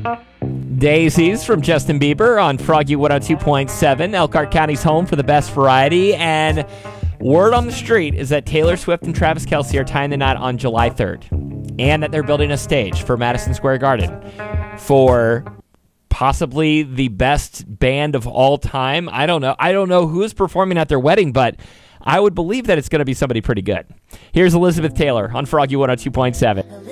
Daisies from Justin Bieber on Froggy 102.7, Elkhart County's home for the best variety. And word on the street is that Taylor Swift and Travis Kelce are tying the knot on July 3rd. And that they're building a stage for Madison Square Garden for possibly the best band of all time. I don't know who's performing at their wedding, but I would believe that it's going to be somebody pretty good. Here's Elizabeth Taylor on Froggy 102.7.